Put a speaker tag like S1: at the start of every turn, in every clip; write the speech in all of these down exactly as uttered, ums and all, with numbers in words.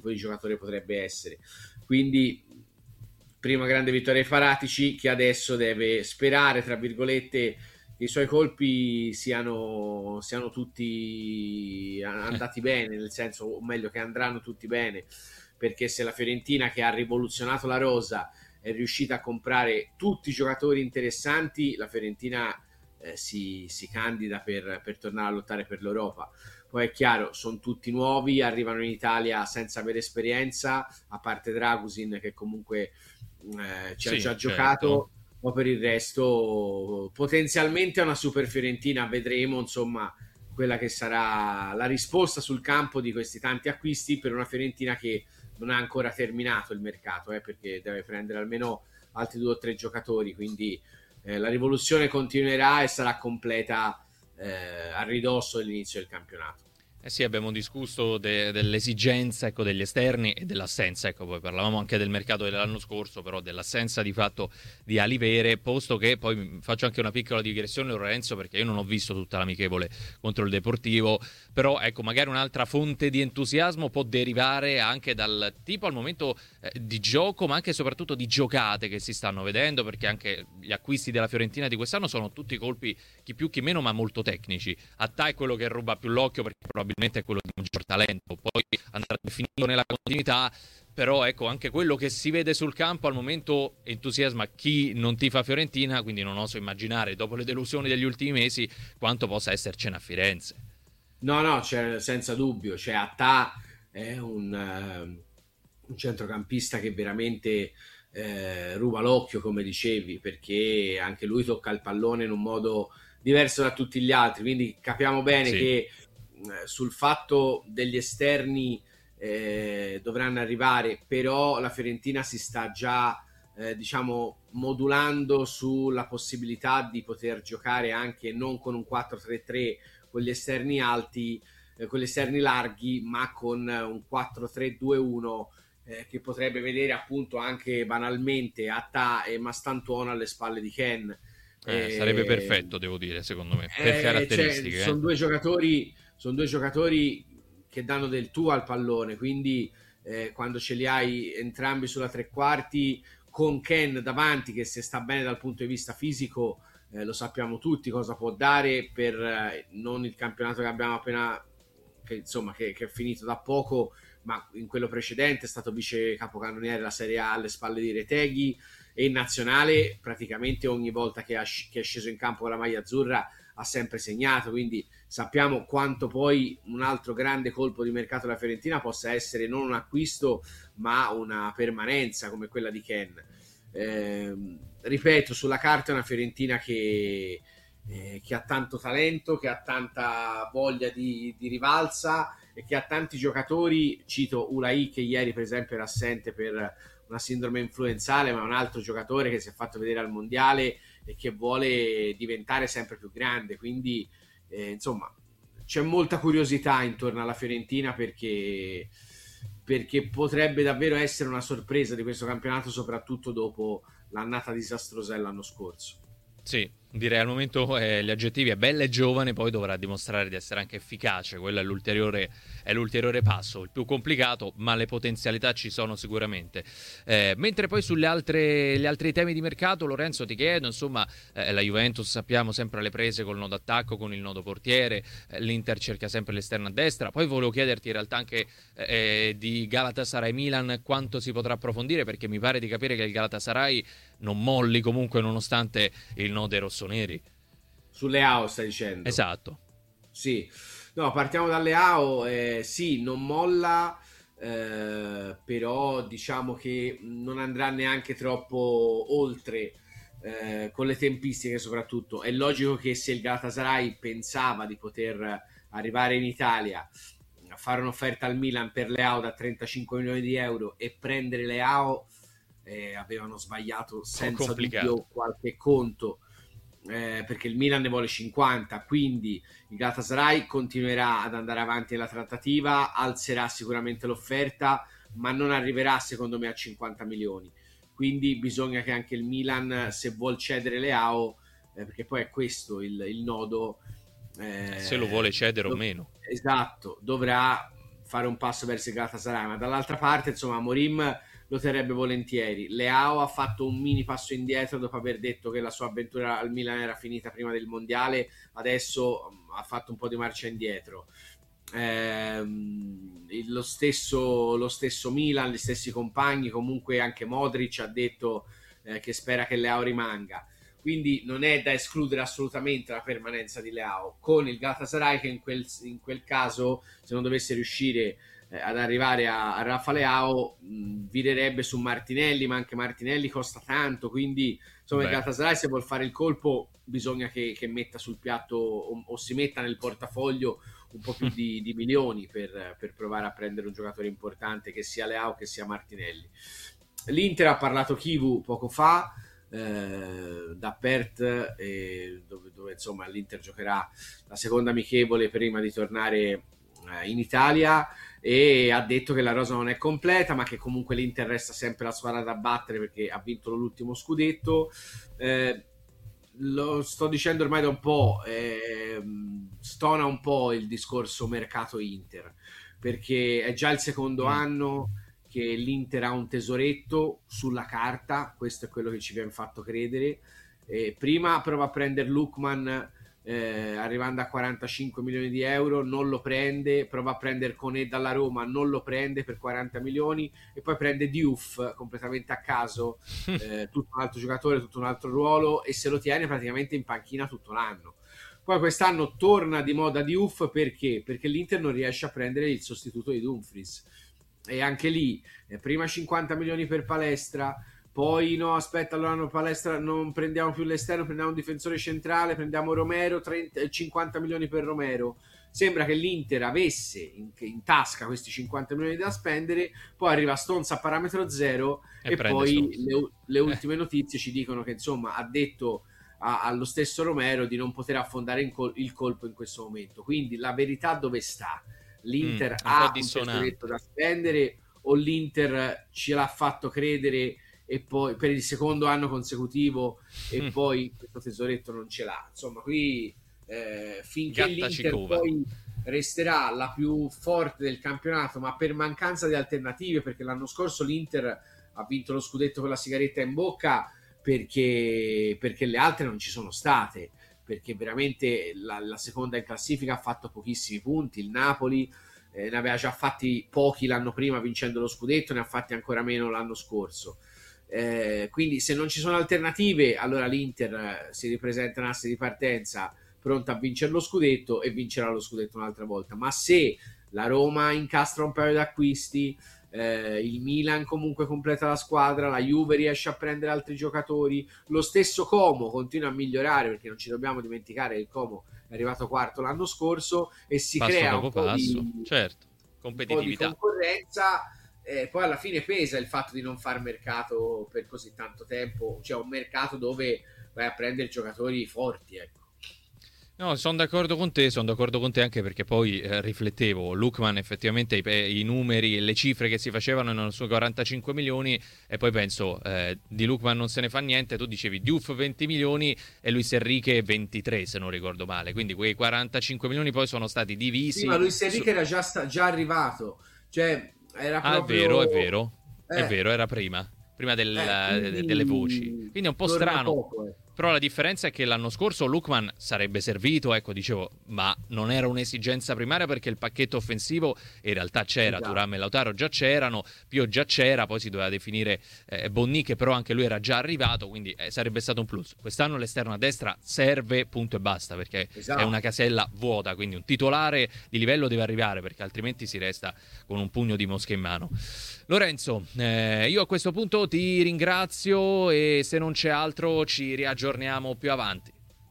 S1: tipo di giocatore potrebbe essere. Quindi prima grande vittoria ai Faratici, che adesso deve sperare, tra virgolette, che i suoi colpi siano, siano tutti andati bene, nel senso, o meglio, che andranno tutti bene, perché se la Fiorentina, che ha rivoluzionato la rosa, è riuscita a comprare tutti i giocatori interessanti, la Fiorentina eh, si, si candida per, per tornare a lottare per l'Europa. Poi è chiaro, sono tutti nuovi, arrivano in Italia senza avere esperienza, a parte Dragusin che comunque eh, ci ha
S2: Sì,
S1: già
S2: certo.
S1: giocato, ma per il resto potenzialmente è una super Fiorentina, vedremo insomma quella che sarà la risposta sul campo di questi tanti acquisti per una Fiorentina che non ha ancora terminato il mercato, eh, perché deve prendere almeno altri due o tre giocatori, quindi eh, la rivoluzione continuerà e sarà completa eh, a ridosso dell'inizio del campionato.
S2: Eh sì, abbiamo discusso de- dell'esigenza, ecco, degli esterni e dell'assenza, ecco, poi parlavamo anche del mercato dell'anno scorso, però dell'assenza di fatto di ali vere, posto che poi faccio anche una piccola digressione, Lorenzo, perché io non ho visto tutta l'amichevole contro il Deportivo, però ecco, magari un'altra fonte di entusiasmo può derivare anche dal tipo al momento eh, di gioco, ma anche e soprattutto di giocate che si stanno vedendo, perché anche gli acquisti della Fiorentina di quest'anno sono tutti colpi, chi più chi meno, ma molto tecnici. Atta è quello che ruba più l'occhio, perché probabilmente è quello di maggior talento, poi andrà definito nella continuità, però ecco, anche quello che si vede sul campo al momento entusiasma chi non tifa Fiorentina, quindi non oso immaginare, dopo le delusioni degli ultimi mesi, quanto possa essercene a Firenze.
S1: No, no, c'è, senza dubbio, cioè Atta è un, uh, un centrocampista che veramente eh, ruba l'occhio, come dicevi, perché anche lui tocca il pallone in un modo diverso da tutti gli altri, quindi capiamo bene
S2: Sì.
S1: che sul fatto degli esterni eh, dovranno arrivare, però la Fiorentina si sta già eh, diciamo modulando sulla possibilità di poter giocare anche non con un quattro tre tre con gli esterni alti, eh, con gli esterni larghi, ma con un quattro tre due uno eh, che potrebbe vedere appunto anche banalmente Atta e Mastantuono alle spalle di Ken.
S2: Eh, sarebbe
S1: Eh,
S2: perfetto, devo dire, secondo me, per
S1: eh, cioè,
S2: caratteristiche.
S1: sono
S2: Eh.
S1: due giocatori sono due giocatori che danno del tuo al pallone, quindi eh, quando ce li hai entrambi sulla tre quarti con Ken davanti che se sta bene dal punto di vista fisico eh, lo sappiamo tutti cosa può dare per eh, non il campionato che abbiamo appena che, insomma che, che è finito da poco, ma in quello precedente è stato vice capocannoniere della Serie A alle spalle di Reteghi e in nazionale praticamente ogni volta che, ha, che è sceso in campo con la maglia azzurra ha sempre segnato, quindi sappiamo quanto poi un altro grande colpo di mercato della Fiorentina possa essere non un acquisto ma una permanenza come quella di Ken. Eh, ripeto, sulla carta è una Fiorentina che, eh, che ha tanto talento, che ha tanta voglia di, di rivalsa e che ha tanti giocatori, cito Ulai che ieri per esempio era assente per una sindrome influenzale, ma è un altro giocatore che si è fatto vedere al mondiale e che vuole diventare sempre più grande, quindi eh, insomma c'è molta curiosità intorno alla Fiorentina perché, perché potrebbe davvero essere una sorpresa di questo campionato, soprattutto dopo l'annata disastrosa dell'anno scorso.
S2: Sì, direi al momento eh, gli aggettivi è bella e giovane, poi dovrà dimostrare di essere anche efficace, quello è l'ulteriore, è l'ulteriore passo, il più complicato, ma le potenzialità ci sono sicuramente. Eh, mentre poi sugli altre, gli altri temi di mercato, Lorenzo, ti chiedo, insomma, eh, la Juventus sappiamo sempre alle prese col nodo attacco, con il nodo portiere, eh, l'Inter cerca sempre l'esterno a destra, poi volevo chiederti in realtà anche eh, di Galatasaray-Milan quanto si potrà approfondire, perché mi pare di capire che il Galatasaray non molli comunque nonostante il no dei rossoneri.
S1: Sulle A O stai dicendo?
S2: Esatto.
S1: Sì, no, partiamo dalle A O, eh, sì, non molla, eh, però diciamo che non andrà neanche troppo oltre eh, con le tempistiche soprattutto. È logico che se il Galatasaray pensava di poter arrivare in Italia a fare un'offerta al Milan per le A O da trentacinque milioni di euro e prendere le A O, eh, avevano sbagliato senza dubbio qualche conto. Eh, perché il Milan ne vuole cinquanta, quindi il Galatasaray continuerà ad andare avanti nella trattativa, alzerà sicuramente l'offerta, ma non arriverà secondo me a cinquanta milioni, quindi bisogna che anche il Milan, se vuol cedere le A O, eh, perché poi è questo il, il nodo, eh,
S2: se lo vuole cedere
S1: do-
S2: o meno.
S1: esatto, dovrà fare un passo verso il Galatasaray, ma dall'altra parte insomma Amorim lo terrebbe volentieri. Leao ha fatto un mini passo indietro dopo aver detto che la sua avventura al Milan era finita prima del mondiale, adesso ha fatto un po' di marcia indietro. Eh, lo stesso lo stesso Milan, gli stessi compagni, comunque anche Modric ha detto eh, che spera che Leao rimanga, quindi non è da escludere assolutamente la permanenza di Leao, con il Galatasaray che in quel, in quel caso, se non dovesse riuscire eh, ad arrivare a, a Rafa Leao, mh, virerebbe su Martinelli, ma anche Martinelli costa tanto, quindi insomma Beh. il Galatasaray, se vuol fare il colpo, bisogna che, che metta sul piatto o, o si metta nel portafoglio un po' più di, di milioni per, per provare a prendere un giocatore importante, che sia Leao che sia Martinelli. L'Inter ha parlato Chivu poco fa eh, da Perth, eh, dove, dove insomma l'Inter giocherà la seconda amichevole prima di tornare eh, in Italia, e ha detto che la rosa non è completa, ma che comunque l'Inter resta sempre la squadra da battere perché ha vinto l'ultimo scudetto. Eh, lo sto dicendo ormai da un po', eh, stona un po' il discorso mercato Inter, perché è già il secondo mm. anno che l'Inter ha un tesoretto sulla carta, questo è quello che ci viene fatto credere. Eh, prima prova a prendere Lookman eh, arrivando a quarantacinque milioni di euro, non lo prende, prova a prendere Koné dalla Roma, non lo prende per quaranta milioni, e poi prende Diouf completamente a caso, eh, tutto un altro giocatore, tutto un altro ruolo, e se lo tiene praticamente in panchina tutto l'anno. Poi quest'anno torna di moda Diouf, perché? Perché l'Inter non riesce a prendere il sostituto di Dumfries, e anche lì eh, prima cinquanta milioni per Palestra, poi no, aspetta, allora no, Palestra non prendiamo più l'esterno, prendiamo un difensore centrale, prendiamo Romero, trenta, cinquanta milioni per Romero. Sembra che l'Inter avesse in, in tasca questi cinquanta milioni da spendere, poi arriva Stones a parametro zero e, e poi le, le ultime eh. notizie ci dicono che insomma ha detto a, allo stesso Romero di non poter affondare in col- il colpo in questo momento. Quindi la verità dove sta? L'Inter mm, ha un tesoretto da spendere, o l'Inter ce l'ha fatto credere e poi per il secondo anno consecutivo e mm. poi questo tesoretto non ce l'ha? Insomma, qui eh, finché Gatta l'Inter Cicova. Poi resterà la più forte del campionato, ma per mancanza di alternative, perché l'anno scorso l'Inter ha vinto lo scudetto con la sigaretta in bocca perché, perché le altre non ci sono state, perché veramente la, la seconda in classifica ha fatto pochissimi punti, il Napoli eh, ne aveva già fatti pochi l'anno prima vincendo lo scudetto, ne ha fatti ancora meno l'anno scorso. Eh, quindi se non ci sono alternative, allora l'Inter eh, si ripresenta in asse di partenza pronta a vincere lo scudetto, e vincerà lo scudetto un'altra volta. Ma se la Roma incastra un paio di acquisti, eh, il Milan comunque completa la squadra, la Juve riesce a prendere altri giocatori, lo stesso Como continua a migliorare, perché non ci dobbiamo dimenticare che il Como è arrivato quarto l'anno scorso, e si passo crea un po' passo. Di,
S2: certo, competitività,
S1: un po' di concorrenza. Eh, poi alla fine pesa il fatto di non far mercato per così tanto tempo, cioè un mercato dove vai a prendere giocatori forti, ecco.
S2: No, sono d'accordo con te, sono d'accordo con te anche perché poi eh, riflettevo, Lookman effettivamente i, i numeri e le cifre che si facevano erano su quarantacinque milioni, e poi penso eh, di Lookman non se ne fa niente. Tu dicevi Diouf venti milioni e Luis Enrique ventitré, se non ricordo male, quindi quei quarantacinque milioni poi sono stati divisi.
S1: Sì, ma Luis Enrique su... era già, sta, già arrivato, cioè era proprio...
S2: Ah, è vero, è vero, eh. è vero, era prima, prima del, eh, quindi... delle voci, quindi è un po' strano. Poco, eh. Però la differenza è che l'anno scorso Lookman sarebbe servito, ecco, dicevo, ma non era un'esigenza primaria perché il pacchetto offensivo in realtà c'era, esatto. Thuram e Lautaro già c'erano, Pio già c'era, poi si doveva definire eh, Bonni, che però anche lui era già arrivato, quindi eh, sarebbe stato un plus. Quest'anno l'esterno a destra serve, punto e basta, perché esatto. è una casella vuota, quindi un titolare di livello deve arrivare, perché altrimenti si resta con un pugno di mosche in mano. Lorenzo, eh, io a questo punto ti ringrazio, e se non c'è altro ci riaggiorniamo più avanti.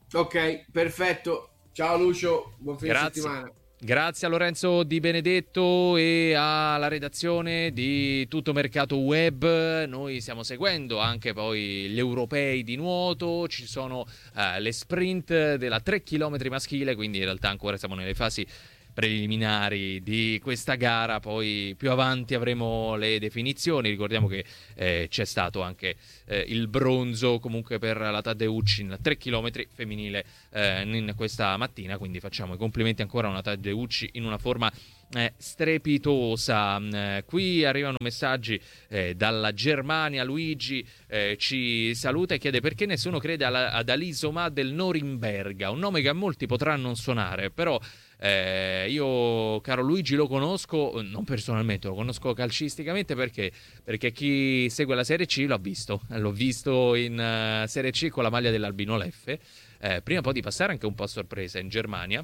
S1: Ok, perfetto. Ciao Lucio, buon fine
S2: Grazie.
S1: settimana.
S2: Grazie a Lorenzo Di Benedetto e alla redazione di Tutto Mercato Web. Noi stiamo seguendo anche poi gli europei di nuoto, ci sono eh, le sprint della tre chilometri maschile, quindi in realtà ancora siamo nelle fasi preliminari di questa gara, poi più avanti avremo le definizioni. Ricordiamo che eh, c'è stato anche eh, il bronzo comunque per la Taddeucci in tre chilometri femminile eh, in questa mattina, quindi facciamo i complimenti ancora a una Taddeucci in una forma Eh, strepitosa. Eh, qui arrivano messaggi eh, dalla Germania. Luigi eh, ci saluta e chiede perché nessuno crede alla, ad Alisoma del Norimberga, un nome che a molti potrà non suonare, però eh, io, caro Luigi, lo conosco, non personalmente, lo conosco calcisticamente perché, perché chi segue la Serie C l'ha visto, l'ho visto in uh, Serie C con la maglia dell'Albino Leffe, eh, prima poi di passare anche un po' a sorpresa in Germania.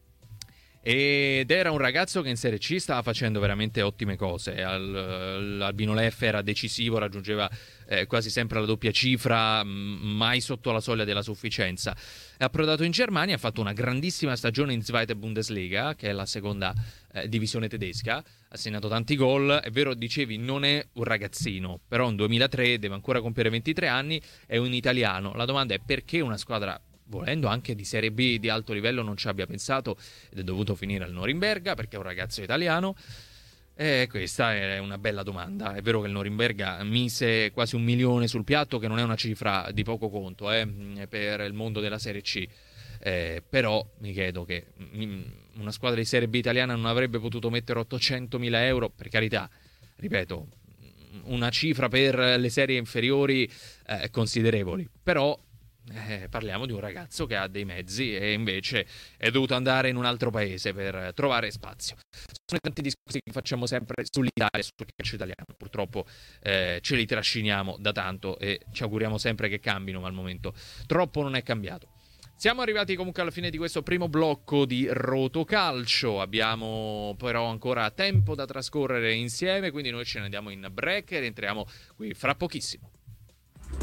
S2: Ed era un ragazzo che in Serie C stava facendo veramente ottime cose. Al, l'Albino Leffe era decisivo, raggiungeva eh, quasi sempre la doppia cifra, mai sotto la soglia della sufficienza. È approdato in Germania, ha fatto una grandissima stagione in Zweite Bundesliga, che è la seconda eh, divisione tedesca, ha segnato tanti gol. È vero, dicevi, non è un ragazzino, però nel duemilatré deve ancora compiere ventitré anni, è un italiano. La domanda è perché una squadra, volendo anche di Serie B di alto livello, non ci abbia pensato ed è dovuto finire al Norimberga, perché è un ragazzo italiano. E questa è una bella domanda. È vero che il Norimberga mise quasi un milione sul piatto, che non è una cifra di poco conto eh, per il mondo della Serie C, eh, però mi chiedo che una squadra di Serie B italiana non avrebbe potuto mettere ottocentomila euro, per carità, ripeto, una cifra per le serie inferiori eh, considerevoli, però Eh, parliamo di un ragazzo che ha dei mezzi e invece è dovuto andare in un altro paese per trovare spazio. Sono tanti discorsi che facciamo sempre sull'Italia e sul calcio italiano, purtroppo eh, ce li trasciniamo da tanto e ci auguriamo sempre che cambino, ma al momento troppo non è cambiato. Siamo arrivati comunque alla fine di questo primo blocco di Rotocalcio, abbiamo però ancora tempo da trascorrere insieme, quindi noi ce ne andiamo in break e rientriamo qui fra pochissimo.